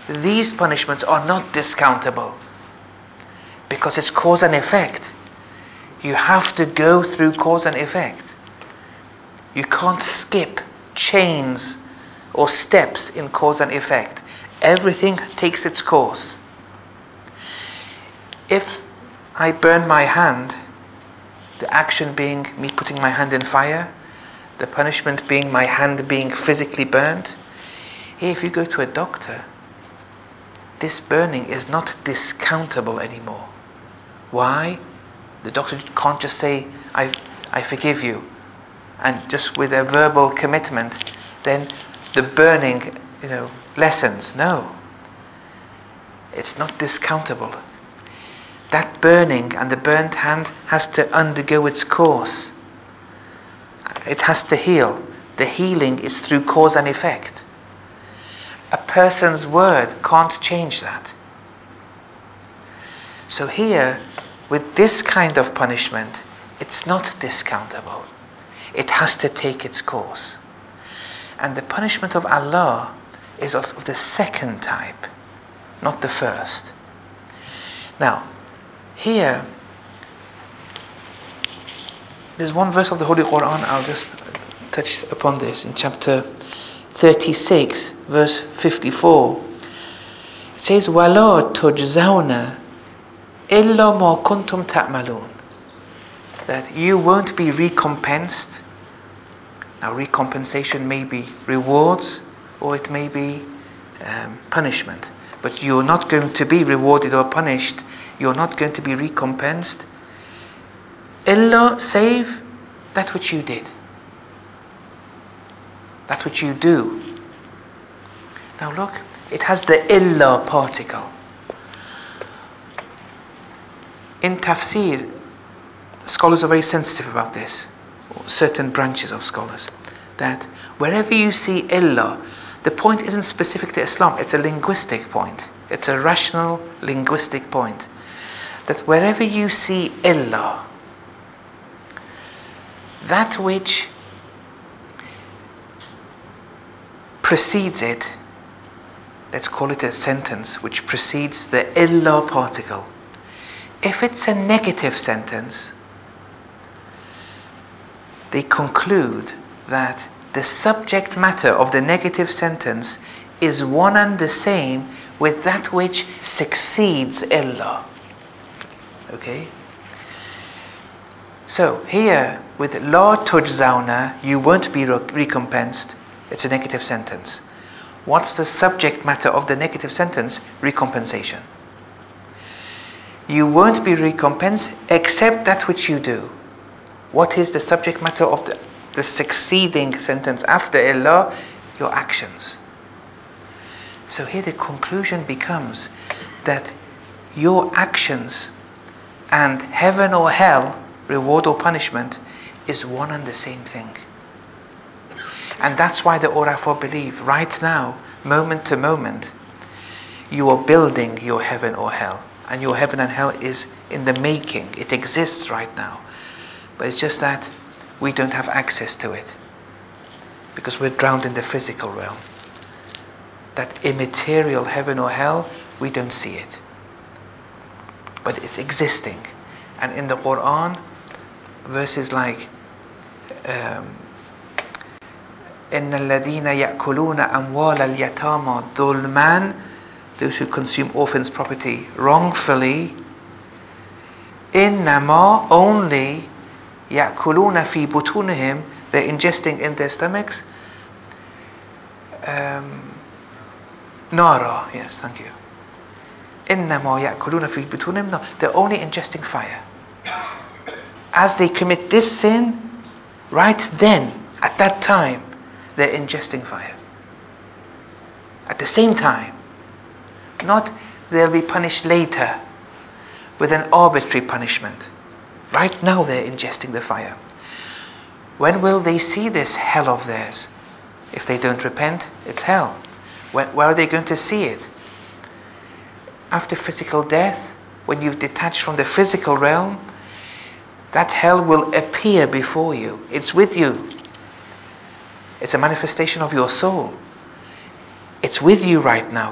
these punishments are not discountable because it's cause and effect. You have to go through cause and effect. You can't skip chains or steps in cause and effect. Everything takes its course. If I burn my hand, the action being me putting my hand in fire, the punishment being my hand being physically burned. Here, if you go to a doctor, this burning is not discountable anymore. Why? The doctor can't just say, I forgive you, and just with a verbal commitment, then the burning, lessens. No. It's not discountable. That burning and the burnt hand has to undergo its course. It has to heal. The healing is through cause and effect. A person's word can't change that. So here, with this kind of punishment, it's not discountable. It has to take its course. And the punishment of Allah is of the second type, not the first. Now, here, there's one verse of the Holy Quran, I'll just touch upon this, in chapter 36, verse 54. It says, وَلَا تُجْزَوْنَ إِلَّا مَا كُنْتُمْ تَعْمَلُونَ. That you won't be recompensed. Now, recompensation may be rewards, or it may be punishment. But you're not going to be rewarded or punished. You're not going to be recompensed. Illa, save that which you did. That which you do. Now look, it has the illa particle. In tafsir, scholars are very sensitive about this, or certain branches of scholars, that wherever you see illa, the point isn't specific to Islam, it's a linguistic point. It's a rational linguistic point. That wherever you see illa, that which precedes it, let's call it a sentence which precedes the illa particle. If it's a negative sentence, they conclude that the subject matter of the negative sentence is one and the same with that which succeeds illa. Okay? So here, with la tujzauna, you won't be recompensed. It's a negative sentence. What's the subject matter of the negative sentence? Recompensation. You won't be recompensed except that which you do. What is the subject matter of the succeeding sentence after illa? Your actions. So here the conclusion becomes that your actions and heaven or hell, reward or punishment, is one and the same thing. And that's why the Urafa believe right now, moment to moment, you are building your heaven or hell. And your heaven and hell is in the making. It exists right now. But it's just that we don't have access to it. Because we're drowned in the physical realm. That immaterial heaven or hell, we don't see it. But it's existing. And in the Quran, verses like إِنَّ الَّذِينَ يَأْكُلُونَ أَمْوَالَ الْيَتَامَى ظُلْمًا, those who consume orphans' property wrongfully, إِنَّمَا, only, يَأْكُلُونَ فِي بُطُونِهِمْ, they're ingesting in their stomachs, nara, yes, thank you. إِنَّمَا يَأْكُلُونَ فِي بُطُونِهِمْ, they're only ingesting fire. As they commit this sin, right then, at that time, they're ingesting fire. At the same time. Not they'll be punished later with an arbitrary punishment. Right now they're ingesting the fire. When will they see this hell of theirs? If they don't repent, it's hell. Where are they going to see it? After physical death, when you've detached from the physical realm, that hell will appear before you. It's with you. It's a manifestation of your soul. It's with you right now.